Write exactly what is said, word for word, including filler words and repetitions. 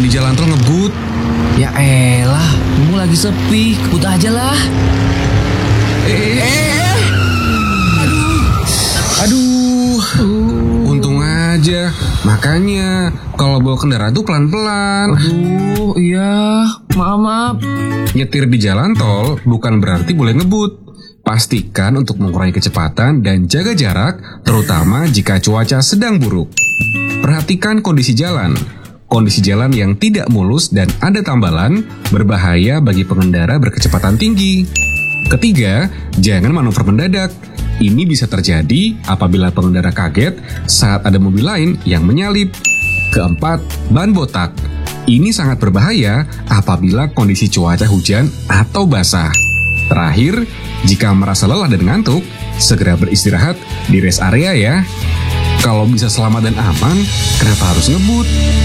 di jalan tol ngebut. Ya elah, kamu lagi sepi, kebut aja lah. Eh, eh, aduh, aduh, untung aja. Makanya kalau bawa kendaraan tuh pelan-pelan. Aduh, iya, maaf maaf. Nyetir di jalan tol bukan berarti boleh ngebut. Pastikan untuk mengurangi kecepatan dan jaga jarak, terutama jika cuaca sedang buruk. Perhatikan kondisi jalan. Kondisi jalan yang tidak mulus dan ada tambalan berbahaya bagi pengendara berkecepatan tinggi. Ketiga, jangan manuver mendadak. Ini bisa terjadi apabila pengendara kaget saat ada mobil lain yang menyalip. Keempat, ban botak. Ini sangat berbahaya apabila kondisi cuaca hujan atau basah. Terakhir, jika merasa lelah dan ngantuk, segera beristirahat di rest area ya. Kalau bisa selamat dan aman, kenapa harus ngebut?